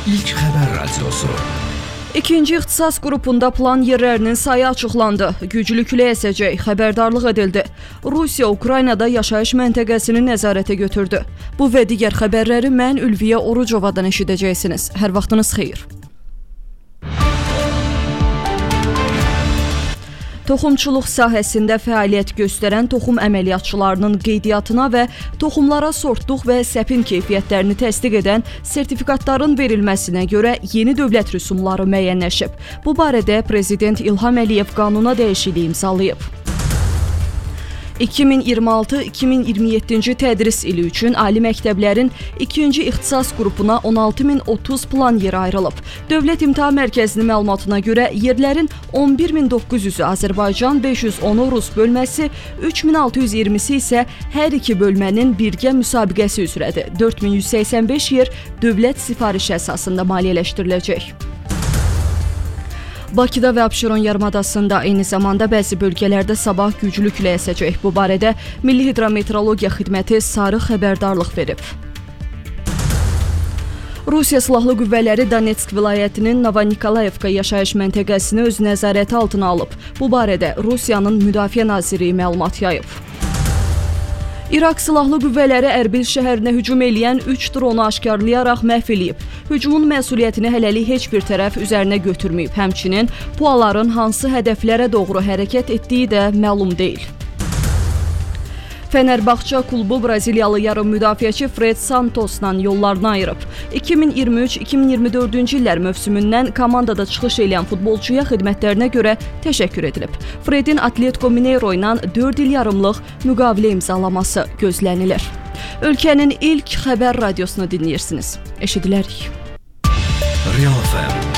İlk Xəbər Radiosu. İkinci ixtisas qrupunda plan yerlərinin sayı açıqlandı. Güclü külək əsəcək, xəbərdarlıq edildi. Rusiya Ukraynada yaşayış məntəqəsini nəzarətə götürdü. Bu və digər xəbərləri mən Ülviyə Orucovadan eşidəcəksiniz. Hər vaxtınız xeyir. Toxumçuluq sahəsində fəaliyyət göstərən toxum əməliyyatçılarının qeydiyyatına və toxumlara sortluq və səpin keyfiyyətlərini təsdiq edən sertifikatların verilməsinə görə yeni dövlət rüsumları müəyyənləşib. Bu barədə Prezident İlham Əliyev qanuna dəyişiklik imzalayıb. 2026-2027-ci tədris ili üçün ali məktəblərin ikinci ixtisas qrupuna 16.030 plan yeri ayrılıb. Dövlət İmtahan Mərkəzinin məlumatına görə yerlərin 11.900-ü Azərbaycan, 510-u Rus bölməsi, 3.620-si isə hər iki bölmənin birgə müsabiqəsi üzrədir. 4.185 yer dövlət sifarişi əsasında maliyyələşdiriləcək. Bakıda və Abşeron yarımadasında eyni zamanda bəzi bölgələrdə sabah güclü külək əsəcək. Bu barədə Milli Hidrometeorologiya Xidməti sarı xəbərdarlıq verib. Rusiya Silahlı Qüvvələri Donetsk vilayətinin Novo-Nikolayevka yaşayış məntəqəsini öz nəzarəti altına alıb. Bu barədə Rusiyanın Müdafiə Nazirliyi məlumat yayıb. İraq Silahlı Qüvvələri Ərbil şəhərinə hücum eləyən 3 dronu aşkarlayaraq məhv eləyib. Hücumun məsuliyyətini hələlik heç bir tərəf üzərinə götürməyib. Həmçinin PUA-ların hansı hədəflərə doğru hərəkət etdiyi də məlum deyil. Fenerbahçe klubu Braziliyalı yarım müdafiəçi Fred Santosla yollarını ayırıb. 2023-2024-cü illər mövsümündən komandada çıxış edən futbolçuya xidmətlərinə görə təşəkkür edilib. Fredin Atletico Mineiro ilə 4 il yarımlıq müqavilə imzalaması gözlənilir. Ölkənin ilk xəbər radiosunu dinləyirsiniz. Eşidilərik. Real FM